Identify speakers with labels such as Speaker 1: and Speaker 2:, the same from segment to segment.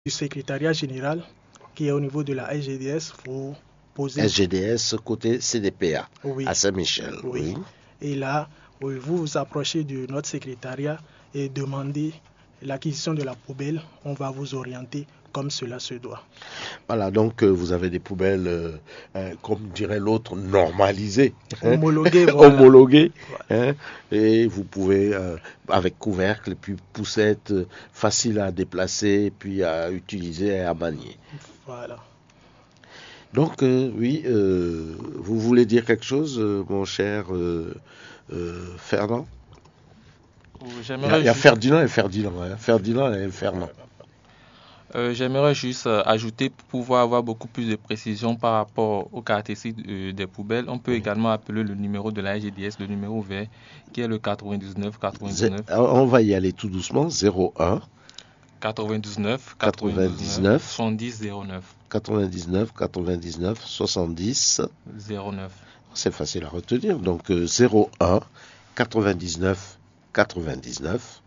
Speaker 1: du secrétariat général qui est au niveau de la SGDS, vous posez...
Speaker 2: SGDS côté CDPA,
Speaker 1: oui,
Speaker 2: à Saint-Michel.
Speaker 1: Oui. Et là, vous vous approchez de notre secrétariat et demandez l'acquisition de la poubelle. On va vous orienter comme cela se doit.
Speaker 2: Voilà, donc vous avez des poubelles, comme dirait l'autre, normalisées.
Speaker 1: Homologuées. Voilà.
Speaker 2: Homologuées. Voilà. Et vous pouvez, avec couvercle, et puis poussette, facile à déplacer, et puis à utiliser et à manier.
Speaker 1: Voilà.
Speaker 2: Donc, oui, vous voulez dire quelque chose, mon cher Fernand? Il y a Ferdinand et Ferdinand. Hein. Ferdinand et Fernand.
Speaker 3: J'aimerais juste ajouter, pour pouvoir avoir beaucoup plus de précision par rapport aux caractéristiques des poubelles, on peut également appeler le numéro de la SGDS, le numéro vert, qui est le 99 99.
Speaker 2: On va y aller tout doucement, 01
Speaker 3: 99 70 09.
Speaker 2: 99 99 70
Speaker 3: 09.
Speaker 2: C'est facile à retenir. Donc 01 99 99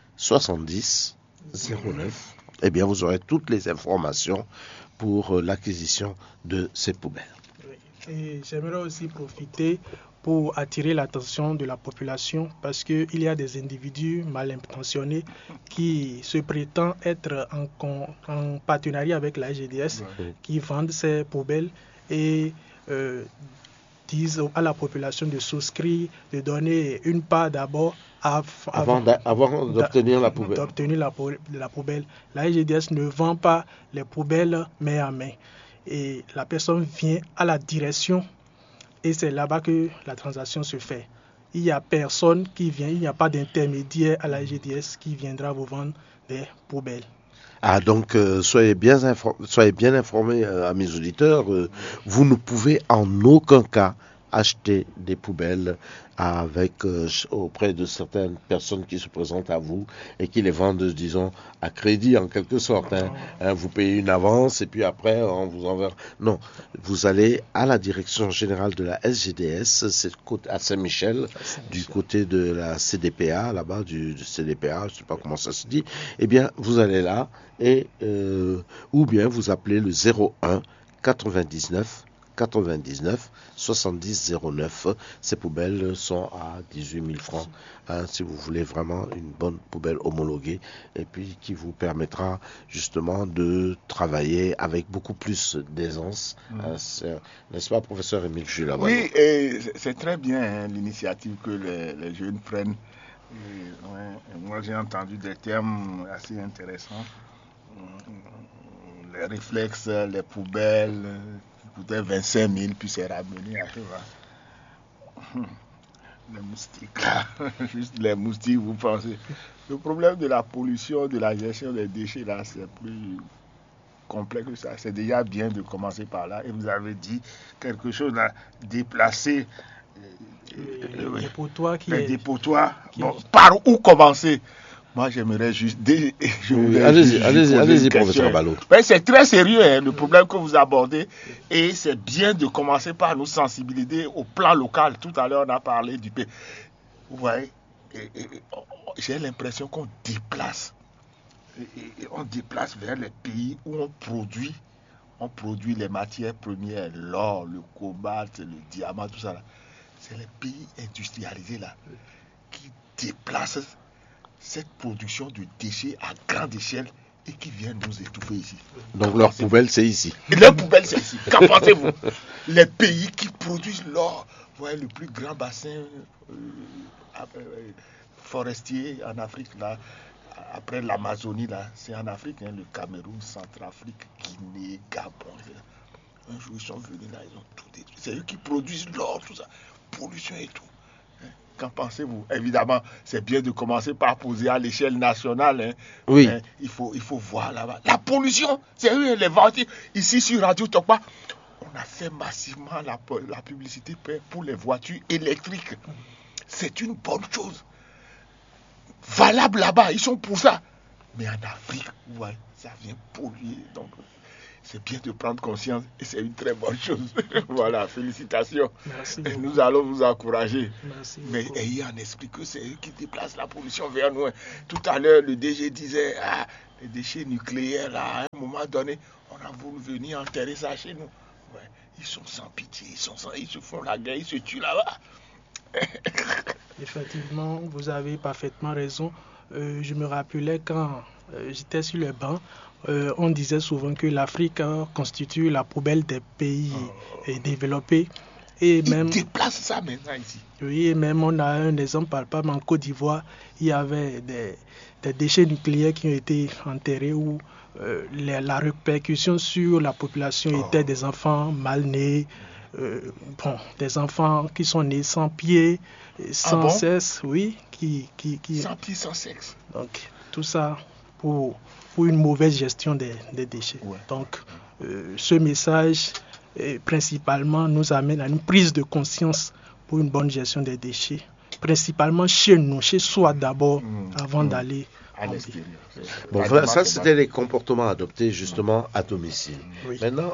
Speaker 2: 70 09. Eh bien, vous aurez toutes les informations pour l'acquisition de ces poubelles.
Speaker 1: Oui. Et j'aimerais aussi profiter pour attirer l'attention de la population parce qu'il y a des individus mal intentionnés qui se prétendent être en partenariat avec la GDS, qui vendent ces poubelles et disent à la population de souscrire, de donner une part d'abord
Speaker 2: avant d'obtenir la poubelle.
Speaker 1: La poubelle. La GDS ne vend pas les poubelles main à main. Et la personne vient à la direction et c'est là-bas que la transaction se fait. Il n'y a personne qui vient, il n'y a pas d'intermédiaire à la GDS qui viendra vous vendre des poubelles.
Speaker 2: Ah, donc soyez bien informés à mes auditeurs. Vous ne pouvez en aucun cas acheter des poubelles auprès de certaines personnes qui se présentent à vous et qui les vendent, disons, à crédit en quelque sorte. Vous payez une avance et puis après on vous enverra. Non, vous allez à la direction générale de la SGDS, c'est à Saint-Michel, du côté de la CDPA, là-bas du CDPA, je ne sais pas comment ça se dit. Eh bien, vous allez là et ou bien vous appelez le 01 99 99 70 09. Ces poubelles sont à 18 000 francs. Si vous voulez vraiment une bonne poubelle homologuée et puis qui vous permettra justement de travailler avec beaucoup plus d'aisance. N'est-ce pas, professeur Émile Jules?
Speaker 4: Oui, et c'est très bien l'initiative que les jeunes prennent. Moi, j'ai entendu des termes assez intéressants. Les réflexes, les poubelles, coûtait 25 000, puis c'est ramené à les moustiques là. Juste les moustiques, vous pensez. Le problème de la pollution, de la gestion des déchets là, c'est plus complexe que ça. C'est déjà bien de commencer par là. Et vous avez dit quelque chose là, déplacer
Speaker 1: les dépotoirs.
Speaker 4: Bon, par où commencer? Moi, j'aimerais juste...
Speaker 2: Allez-y, professeur Ballot.
Speaker 4: C'est très sérieux, le problème que vous abordez. Et c'est bien de commencer par nous sensibiliser au plan local. Tout à l'heure, on a parlé du pays. Vous voyez, j'ai l'impression qu'on déplace. On déplace vers les pays où on produit les matières premières, l'or, le cobalt, le diamant, tout ça. Là. C'est les pays industrialisés là qui déplacent cette production de déchets à grande échelle et qui viennent nous étouffer ici.
Speaker 2: Donc leur poubelle, c'est ici.
Speaker 4: Leur poubelle, c'est ici. Qu'en pensez-vous? Les pays qui produisent l'or, vous voyez le plus grand bassin forestier en Afrique, là, après l'Amazonie, là, c'est en Afrique, le Cameroun, Centrafrique, Guinée, Gabon. Un jour, ils sont venus là, ils ont tout détruit. C'est eux qui produisent l'or, tout ça. Pollution et tout. Qu'en pensez-vous? Évidemment, c'est bien de commencer par poser à l'échelle nationale.
Speaker 2: Oui.
Speaker 4: Il faut voir là-bas. La pollution, c'est eux les voitures. Ici, sur Radio Tokpa, on a fait massivement la publicité pour les voitures électriques. C'est une bonne chose. Valable là-bas, ils sont pour ça. Mais en Afrique, ouais, ça vient polluer. Donc, c'est bien de prendre conscience et c'est une très bonne chose. Voilà, félicitations.
Speaker 1: Merci
Speaker 4: Nous
Speaker 1: beaucoup.
Speaker 4: allons vous encourager.
Speaker 1: Merci
Speaker 4: Mais
Speaker 1: beaucoup.
Speaker 4: ayez en esprit que c'est eux qui déplacent la pollution vers nous. Tout à l'heure, le DG disait, les déchets nucléaires, là, à un moment donné, on a voulu venir enterrer ça chez nous. Ouais, ils sont sans pitié, ils se font la guerre, ils se tuent là-bas.
Speaker 1: Effectivement, vous avez parfaitement raison. Je me rappelais quand j'étais sur le banc, on disait souvent que l'Afrique constitue la poubelle des pays développés. Et
Speaker 4: Ils
Speaker 1: même,
Speaker 4: déplacent ça maintenant ici.
Speaker 1: oui, et même on a un exemple palpable en Côte d'Ivoire, il y avait des déchets nucléaires qui ont été enterrés où la répercussion sur la population était des enfants mal nés, des enfants qui sont nés sans pieds, sans
Speaker 4: bon?
Speaker 1: cesse, oui,
Speaker 4: Sans pied, sans sexe.
Speaker 1: donc tout ça pour une mauvaise gestion des déchets.
Speaker 4: Ouais.
Speaker 1: Donc ce message principalement nous amène à une prise de conscience pour une bonne gestion des déchets, principalement chez nous, chez soi d'abord, avant d'aller
Speaker 4: À
Speaker 1: en
Speaker 4: l'extérieur.
Speaker 2: Bon, voilà, ça c'était les comportements adoptés justement à domicile.
Speaker 1: Oui.
Speaker 2: Maintenant,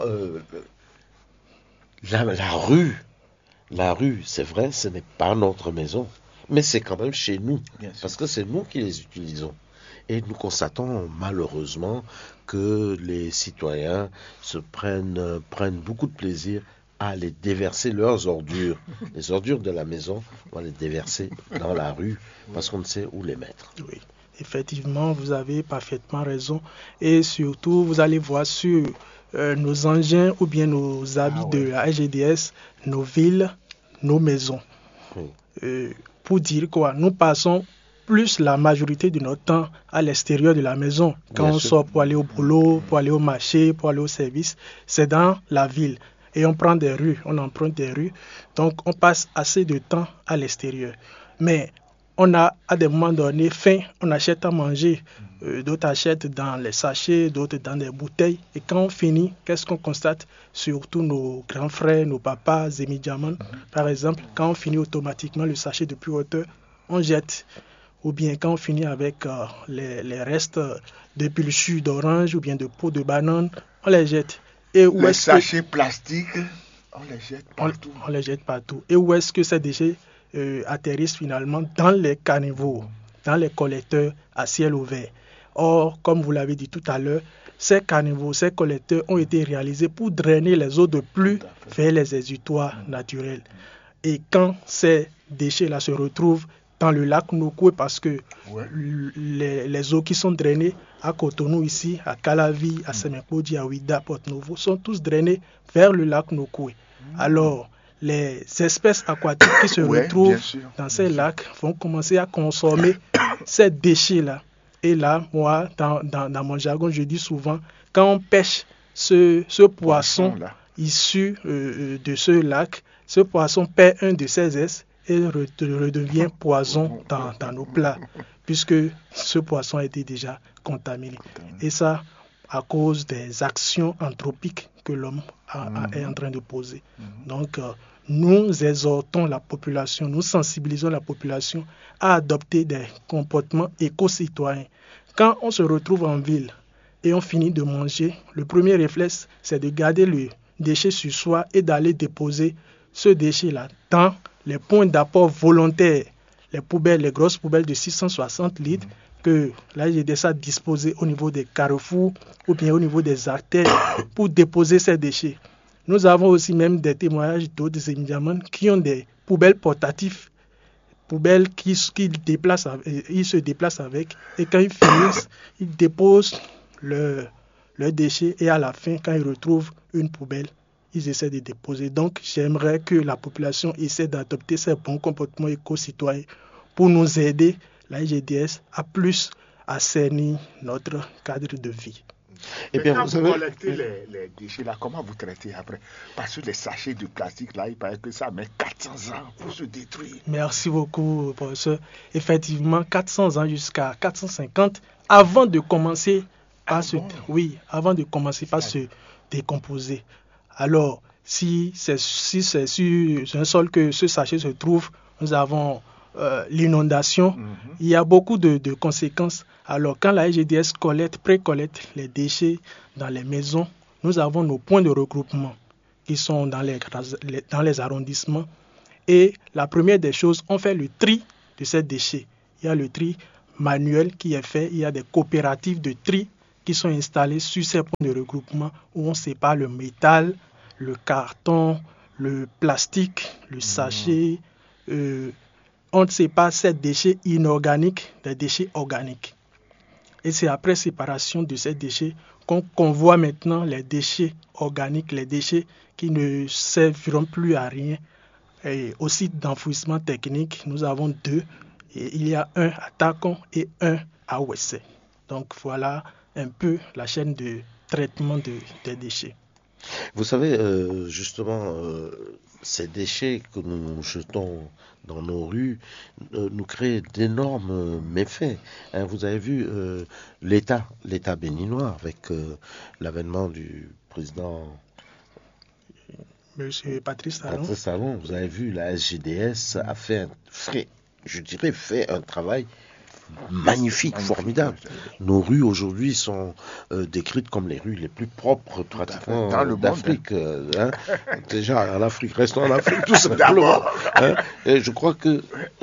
Speaker 2: la rue, c'est vrai, ce n'est pas notre maison, mais c'est quand même chez nous,
Speaker 4: Bien sûr.
Speaker 2: parce que c'est nous qui les utilisons. Et nous constatons malheureusement que les citoyens prennent beaucoup de plaisir à aller déverser leurs ordures. Les ordures de la maison, on va les déverser dans la rue parce qu'on ne sait où les mettre.
Speaker 1: Oui, effectivement, vous avez parfaitement raison. Et surtout, vous allez voir sur nos engins ou bien nos habits de la SGDS, nos villes, nos maisons.
Speaker 2: Oui.
Speaker 1: Pour dire quoi, nous passons plus la majorité de notre temps à l'extérieur de la maison. Quand
Speaker 2: Bien
Speaker 1: on
Speaker 2: sûr.
Speaker 1: sort pour aller au boulot, pour aller au marché, pour aller au service, c'est dans la ville. Et on prend des rues, on emprunte des rues. Donc on passe assez de temps à l'extérieur. Mais on a à des moments donnés faim, on achète à manger. D'autres achètent dans les sachets, d'autres dans des bouteilles. Et quand on finit, qu'est-ce qu'on constate? Surtout nos grands frères, nos papas, Zemi Diamant, par exemple, quand on finit automatiquement le sachet de pureté, on jette. Ou bien quand on finit avec les restes d'épulchures d'orange ou bien de peau de banane, on les jette. Et où
Speaker 4: Les
Speaker 1: est-ce que
Speaker 4: sachets plastiques, on les jette partout.
Speaker 1: on les jette partout. Et où est-ce que ces déchets atterrissent finalement? Dans les caniveaux, dans les collecteurs à ciel ouvert. Or, comme vous l'avez dit tout à l'heure, ces caniveaux, ces collecteurs ont été réalisés pour drainer les eaux de pluie vers les exutoires naturels. Et quand ces déchets-là se retrouvent dans le lac Nokoué, parce que les eaux qui sont drainées à Cotonou ici, à Calavi, à Semekodi, à Ouida, Porto-Novo, sont tous drainées vers le lac Nokoué. Alors, les espèces aquatiques qui se retrouvent
Speaker 4: bien sûr,
Speaker 1: dans ces lacs vont commencer à consommer ces déchets-là. Et là, moi, dans mon jargon, je dis souvent, quand on pêche ce poisson
Speaker 4: là.
Speaker 1: issu de ce lac, ce poisson perd un de ses ailes et redevient poison dans nos plats, puisque ce poisson a été déjà contaminé. Et ça, à cause des actions anthropiques que l'homme est en train de poser. Donc, nous exhortons la population, nous sensibilisons la population à adopter des comportements éco-citoyens. Quand on se retrouve en ville et on finit de manger, le premier réflexe, c'est de garder le déchet sur soi et d'aller déposer ce déchet-là dans les points d'apport volontaires, les poubelles, les grosses poubelles de 660 litres que là j'ai déjà disposé au niveau des carrefours ou bien au niveau des artères pour déposer ces déchets. Nous avons aussi même des témoignages d'autres éminemment qui ont des poubelles portatives, poubelles qu'ils se déplacent avec, et quand ils finissent, ils déposent leurs déchets et à la fin, quand ils retrouvent une poubelle, ils essaient de déposer. Donc, j'aimerais que la population essaie d'adopter ces bons comportements éco-citoyens pour nous aider, la IGDS, à plus assainir notre cadre de vie.
Speaker 4: Et bien, quand vous collectez les déchets là, comment vous traitez après? Parce que les sachets de plastique là, il paraît que ça met 400 ans pour se détruire.
Speaker 1: Merci beaucoup, professeur. Effectivement, 400 ans jusqu'à 450 avant de commencer par avant de commencer par se décomposer. Alors, si c'est sur un sol que ce sachet se trouve, nous avons l'inondation, il y a beaucoup de conséquences. Alors, quand la SGDS précollecte les déchets dans les maisons, nous avons nos points de regroupement qui sont dans les arrondissements. Et la première des choses, on fait le tri de ces déchets. Il y a le tri manuel qui est fait. Il y a des coopératives de tri qui sont installées sur ces points de regroupement où on sépare le métal, le carton, le plastique, le sachet. On ne sépare ces déchets inorganiques des déchets organiques. Et c'est après séparation de ces déchets qu'on voit maintenant les déchets organiques, les déchets qui ne serviront plus à rien. Et au site d'enfouissement technique, nous avons 2. Et il y a un à Tacon et un à Ouessé. Donc voilà un peu la chaîne de traitement des déchets.
Speaker 2: Vous savez, justement, ces déchets que nous jetons dans nos rues nous créent d'énormes méfaits. Vous avez vu l'État béninois avec l'avènement du président
Speaker 1: Monsieur Patrice Talon.
Speaker 2: Patrice Talon. Vous avez vu, la SGDS a fait un travail magnifique, formidable. Nos rues aujourd'hui sont décrites comme les rues les plus propres pratiquement d'Afrique. Déjà en Afrique, restons en Afrique tout simplement. Et je crois que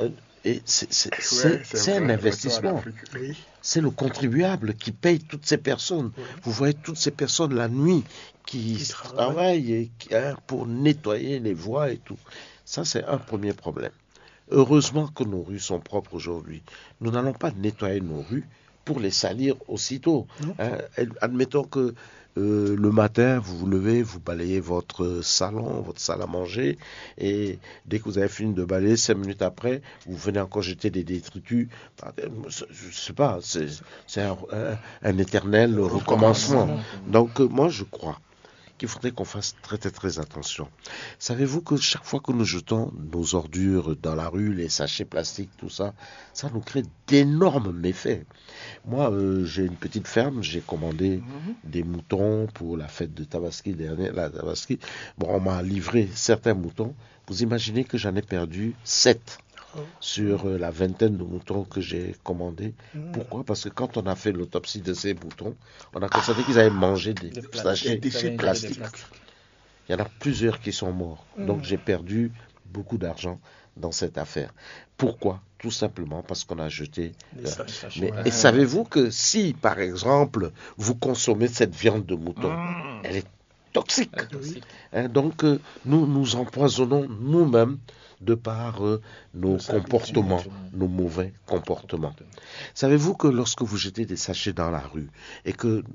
Speaker 2: c'est un investissement. C'est le contribuable qui paye toutes ces personnes. Vous voyez toutes ces personnes la nuit qui travaillent pour nettoyer les voies et tout. Ça, c'est un premier problème. Heureusement que nos rues sont propres aujourd'hui. Nous n'allons pas nettoyer nos rues pour les salir aussitôt. Admettons que le matin, vous vous levez, vous balayez votre salon, votre salle à manger, et dès que vous avez fini de balayer, 5 minutes après, vous venez encore jeter des détritus. Je ne sais pas, c'est un éternel recommencement. Donc moi, je crois qu'il faudrait qu'on fasse très très très attention. Savez-vous que chaque fois que nous jetons nos ordures dans la rue, les sachets plastiques, tout ça, ça nous crée d'énormes méfaits. Moi, j'ai une petite ferme, j'ai commandé des moutons pour la fête de Tabaski dernière, la Tabaski. Bon, on m'a livré certains moutons. Vous imaginez que j'en ai perdu 7 sur la vingtaine de moutons que j'ai commandés. Pourquoi? Parce que quand on a fait l'autopsie de ces moutons, on a constaté qu'ils avaient mangé des sachets plastiques. Il y en a plusieurs qui sont morts. Donc j'ai perdu beaucoup d'argent dans cette affaire. Pourquoi? Tout simplement parce qu'on a jeté. Et savez-vous que si, par exemple, vous consommez cette viande de mouton, elle est toxique. Donc nous nous empoisonnons nous-mêmes de par nos comportements, nos mauvais comportements. Savez-vous que lorsque vous jetez des sachets dans la rue et que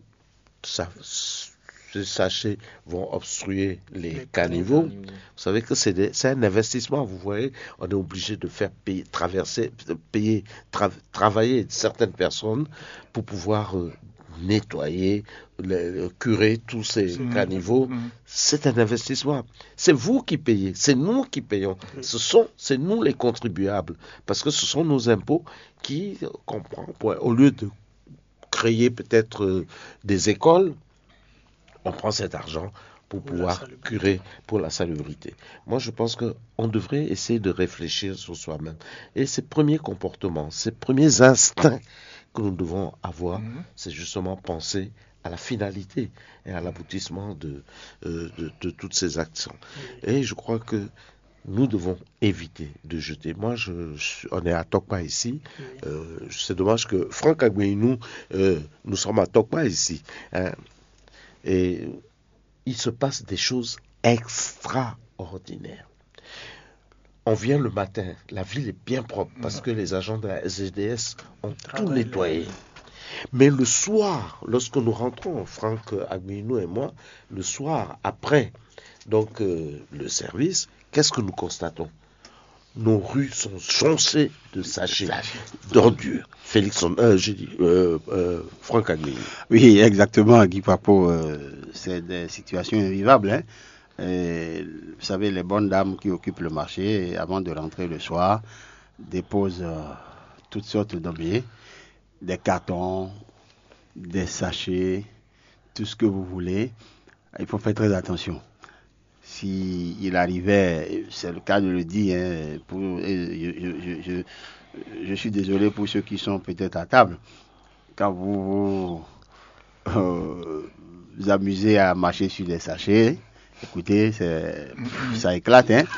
Speaker 2: ces sachets vont obstruer les caniveaux, vous savez que c'est un investissement. Vous voyez, on est obligé de faire travailler certaines personnes pour pouvoir nettoyer, curer tous ces caniveaux. C'est un investissement. C'est vous qui payez, c'est nous qui payons. C'est nous les contribuables, parce que ce sont nos impôts qui, au lieu de créer peut-être des écoles, on prend cet argent pour pouvoir curer pour la salubrité. Moi, je pense qu'on devrait essayer de réfléchir sur soi-même. Et ces premiers comportements, ces premiers instincts que nous devons avoir, c'est justement penser à la finalité et à l'aboutissement de toutes ces actions. Et je crois que nous devons éviter de jeter. Moi, on est à Tokpa ici. C'est dommage que Franck Agbeyinou, nous sommes à Tokpa ici. Et il se passe des choses extraordinaires. On vient le matin, la ville est bien propre parce que les agents de la SGDS ont tout nettoyé. Mais le soir, lorsque nous rentrons, Franck Agbeyinou et moi, le soir, après donc le service, qu'est-ce que nous constatons? Nos rues sont jonchées de sachets, d'ordures. Franck Agbeyinou.
Speaker 5: Oui, exactement, Guy Papo. C'est des situations invivables. Vous savez, les bonnes dames qui occupent le marché, avant de rentrer le soir, déposent toutes sortes d'objets, des cartons, des sachets, tout ce que vous voulez. Il faut faire très attention. s'il arrivait, c'est le cas de le dire, hein, je suis désolé pour ceux qui sont peut-être à table, quand vous vous amusez à marcher sur des sachets, écoutez, ça éclate, hein.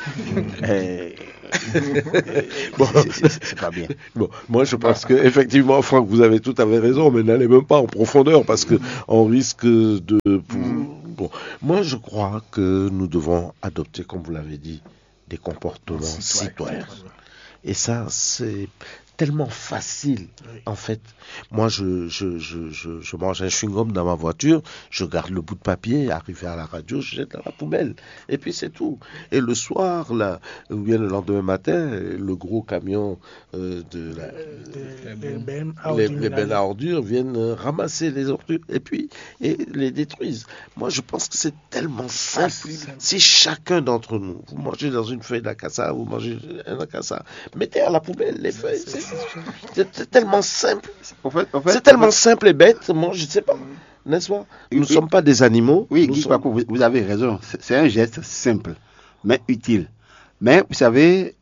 Speaker 2: Bon.
Speaker 5: C'est pas bien.
Speaker 2: Bon, moi je pense que effectivement, Franck, vous avez tout à fait raison, mais n'allez même pas en profondeur parce que on risque de. Bon, moi je crois que nous devons adopter, comme vous l'avez dit, des comportements citoyens. Et ça, c'est tellement facile, en fait. Moi, je mange un chewing-gum dans ma voiture, je garde le bout de papier, arrivé à la radio, je jette dans la poubelle. Et puis, c'est tout. Et le soir, là, ou bien le lendemain matin, le gros camion les bennes à ordures viennent ramasser les ordures et puis les détruisent. Moi, je pense que c'est tellement simple. Si chacun d'entre nous, vous mangez dans une feuille d'acassa, vous mangez un acassa, mettez à la poubelle les feuilles. C'est tellement simple. C'est tellement simple et bête. Moi, je ne sais pas. N'est-ce pas? Nous ne sommes pas des animaux.
Speaker 5: Oui, Guy Paco, vous avez raison. C'est un geste simple, mais utile. Mais vous savez,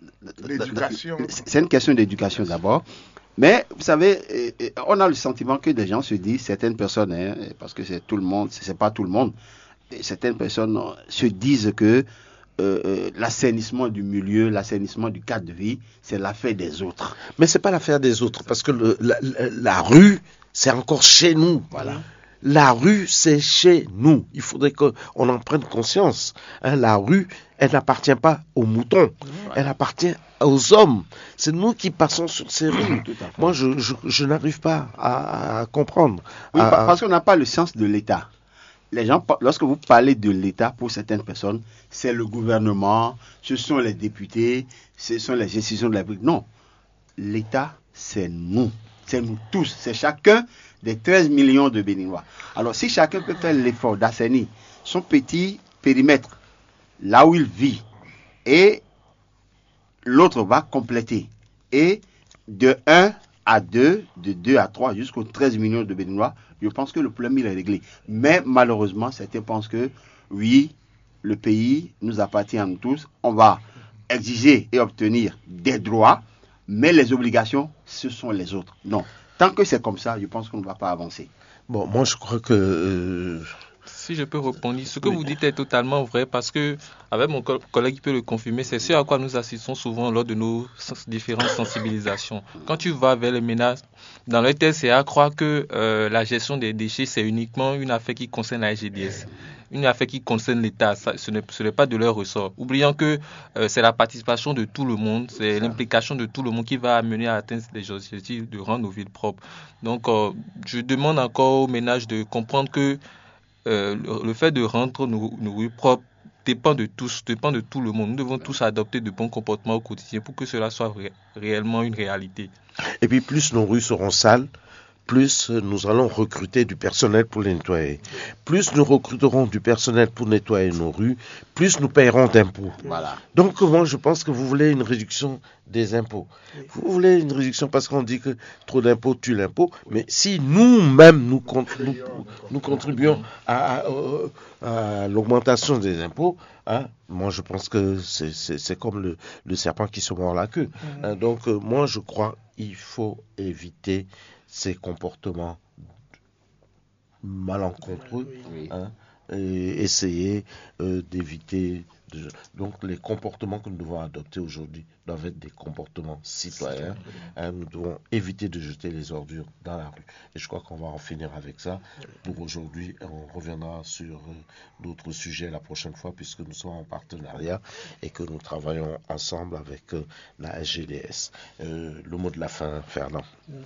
Speaker 5: c'est une question d'éducation d'abord. Mais vous savez, on a le sentiment que des gens se disent, certaines personnes, hein, parce que c'est tout le monde, c'est pas tout le monde, certaines personnes se disent que l'assainissement du milieu, l'assainissement du cadre de vie, c'est l'affaire des autres.
Speaker 2: Mais c'est pas l'affaire des autres, parce que la rue, c'est encore chez nous.
Speaker 5: Voilà.
Speaker 2: La rue, c'est chez nous. Il faudrait qu'on en prenne conscience. Hein, la rue, elle n'appartient pas aux moutons. Elle appartient aux hommes. C'est nous qui passons sur ces rues. Moi, je n'arrive pas à comprendre.
Speaker 5: Oui, parce qu'on n'a pas le sens de l'État. Les gens, lorsque vous parlez de l'État, pour certaines personnes, c'est le gouvernement, ce sont les députés, ce sont les institutions de la République. Non, l'État, c'est nous tous, c'est chacun des 13 millions de Béninois. Alors, si chacun peut faire l'effort d'assainir son petit périmètre, là où il vit, et l'autre va compléter, et de 1 à 2, de 2 à 3, jusqu'aux 13 millions de Béninois, je pense que le problème il est réglé. Mais malheureusement, certains pensent que oui, le pays nous appartient à nous tous, on va exiger et obtenir des droits, mais les obligations, ce sont les autres. Non. Tant que c'est comme ça, je pense qu'on ne va pas avancer.
Speaker 2: Bon, moi je crois que...
Speaker 3: Si je peux répondre, ce que vous dites est totalement vrai parce que, avec mon collègue qui peut le confirmer, c'est ce à quoi nous assistons souvent lors de nos différentes sensibilisations. Quand tu vas vers les ménages, dans le TCA, croient que la gestion des déchets, c'est uniquement une affaire qui concerne la SGDS. Une affaire qui concerne l'État, ce n'est pas de leur ressort. Oubliant que c'est la participation de tout le monde, c'est l'implication de tout le monde qui va amener à atteindre les objectifs de rendre nos villes propres. Donc, je demande encore aux ménages de comprendre que le fait de rendre nos rues propres dépend de tous, dépend de tout le monde. Nous devons tous adopter de bons comportements au quotidien pour que cela soit réellement une réalité.
Speaker 2: Et puis plus nos rues seront sales, plus nous allons recruter du personnel pour les nettoyer. Plus nous recruterons du personnel pour nettoyer nos rues, plus nous paierons d'impôts.
Speaker 5: Voilà.
Speaker 2: Donc moi je pense que vous voulez une réduction des impôts. Vous voulez une réduction parce qu'on dit que trop d'impôts tue l'impôt, mais si nous-mêmes nous contribuons à l'augmentation des impôts, hein, moi je pense que c'est comme le serpent qui se mord la queue. Hein, donc moi je crois qu'il faut éviter ces comportements malencontreux, hein, et essayer d'éviter. Donc les comportements que nous devons adopter aujourd'hui doivent être des comportements citoyens. Hein, nous devons éviter de jeter les ordures dans la rue. Et je crois qu'on va en finir avec ça pour aujourd'hui. On reviendra sur d'autres sujets la prochaine fois puisque nous sommes en partenariat et que nous travaillons ensemble avec la SGDS. Le mot de la fin, Fernand.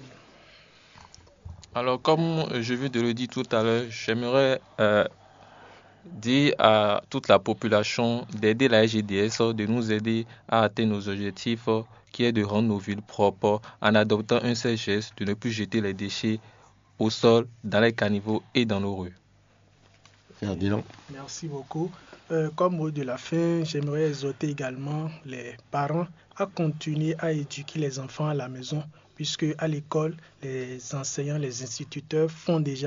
Speaker 3: Alors, comme je viens de le dire tout à l'heure, j'aimerais dire à toute la population d'aider la SGDS, de nous aider à atteindre nos objectifs, qui est de rendre nos villes propres en adoptant un seul geste, de ne plus jeter les déchets au sol, dans les caniveaux et dans nos rues.
Speaker 2: Ferdinand.
Speaker 1: Merci beaucoup. Comme mot de la fin, j'aimerais exhorter également les parents à continuer à éduquer les enfants à la maison, puisque à l'école, les enseignants, les instituteurs font déjà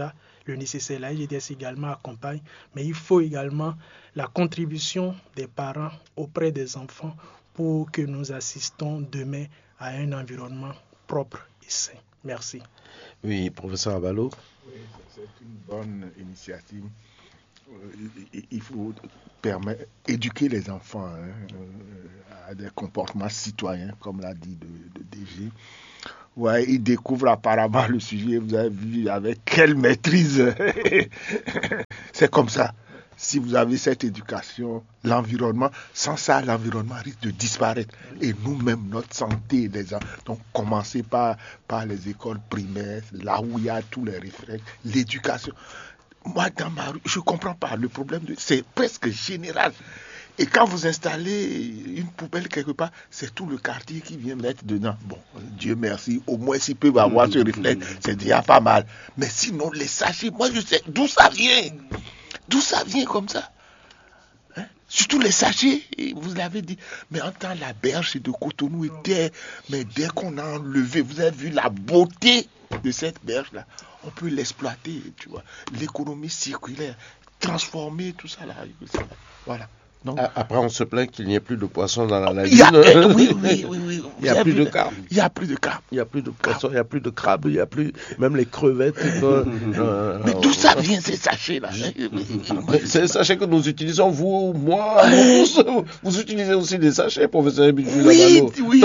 Speaker 1: le nécessaire. La GDS également accompagne, mais il faut également la contribution des parents auprès des enfants pour que nous assistons demain à un environnement propre et sain. Merci.
Speaker 2: Oui, professeur Abalo.
Speaker 4: Oui, c'est une bonne initiative. Il faut éduquer les enfants à des comportements citoyens, comme l'a dit de DG. Ouais, ils découvrent apparemment le sujet. Vous avez vu avec quelle maîtrise. C'est comme ça. Si vous avez cette éducation, l'environnement, sans ça, l'environnement risque de disparaître. Et nous-mêmes, notre santé, les enfants. Donc, commencez par les écoles primaires, là où il y a tous les réflexes, l'éducation. Moi, dans ma rue, je ne comprends pas. Le problème, c'est presque général. Et quand vous installez une poubelle quelque part, c'est tout le quartier qui vient mettre dedans. Bon, Dieu merci, au moins s'ils peuvent avoir ce réflexe, c'est déjà pas mal. Mais sinon, les sachets, moi je sais d'où ça vient. D'où ça vient comme ça, hein? Surtout les sachets, vous l'avez dit. Mais en temps, la berge de Cotonou était... Mais dès qu'on a enlevé, vous avez vu la beauté de cette berge-là. On peut l'exploiter, tu vois. L'économie circulaire, transformer tout ça là. Voilà. Donc,
Speaker 2: après, on se plaint qu'il n'y ait plus de poissons dans la lagune.
Speaker 4: Oui.
Speaker 2: Il n'y a plus de carpe.
Speaker 4: Il n'y a plus de carpe.
Speaker 2: Il n'y a plus de poissons, il n'y a plus de crabes, il n'y a plus même les crevettes.
Speaker 4: Mais d'où ça vient ces sachets-là?
Speaker 2: C'est des sachets que nous utilisons, vous, moi, nous tous. Vous utilisez aussi des sachets, professeur Bidjou.
Speaker 4: Oui.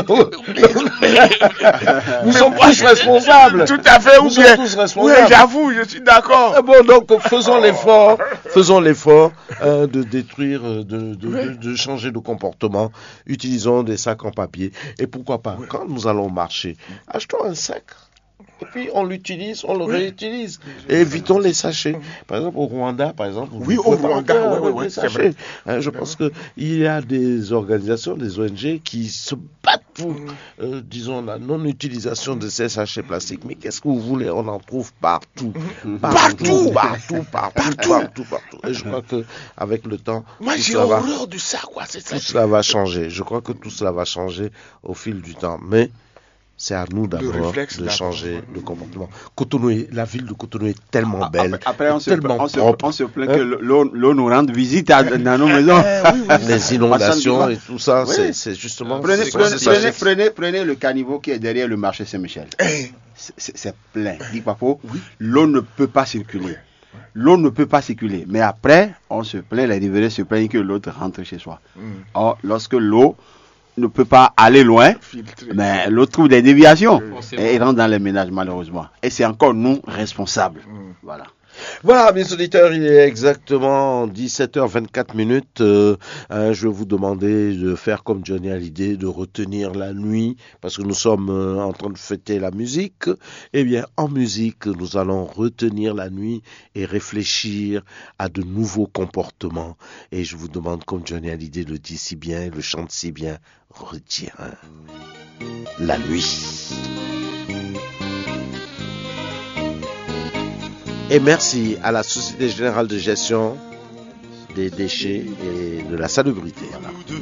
Speaker 2: Nous sommes tous responsables.
Speaker 4: Tout à fait,
Speaker 2: nous sommes tous responsables.
Speaker 4: Oui, j'avoue, je suis d'accord.
Speaker 2: Bon, donc faisons l'effort de détruire, de changer de comportement. Utilisons des sacs en papier. Et pourquoi pas, quand nous allons marcher, achetons un sac. Et puis on l'utilise, on le réutilise. Et évitons les sachets. Par exemple, au Rwanda,
Speaker 4: oui,
Speaker 2: c'est vrai. Je pense qu'il y a des organisations, des ONG qui se battent pour, disons, la non-utilisation de ces sachets plastiques. Mais qu'est-ce que vous voulez? On en trouve partout. Partout. Et je crois qu'avec le temps,
Speaker 4: moi j'ai horreur de ça, quoi.
Speaker 2: Tout cela va changer. Je crois que tout cela va changer au fil du temps. Mais c'est à nous d'abord de changer de comportement. La ville de Cotonou est tellement belle.
Speaker 5: Après, on se plaint que l'eau nous rende visite dans nos maisons.
Speaker 2: Les inondations et tout ça, c'est justement...
Speaker 5: Prenez le caniveau qui est derrière le marché Saint-Michel. C'est plein. Dit Papo, l'eau ne peut pas circuler. L'eau ne peut pas circuler. Mais après, on se plaint, les riverains se plaignent que l'autre rentre chez soi. Or, lorsque l'eau ne peut pas aller loin, mais l'autre trouve des déviations et il rentre dans les ménages malheureusement. Et c'est encore nous responsables.
Speaker 2: Voilà, mes auditeurs, il est exactement 17h24. Je vais vous demander de faire comme Johnny Hallyday, de retenir la nuit, parce que nous sommes en train de fêter la musique. Eh bien, en musique, nous allons retenir la nuit et réfléchir à de nouveaux comportements. Et je vous demande, comme Johnny Hallyday le dit si bien, le chante si bien, retiens la nuit. Et merci à la Société Générale de Gestion des Déchets et de la Salubrité.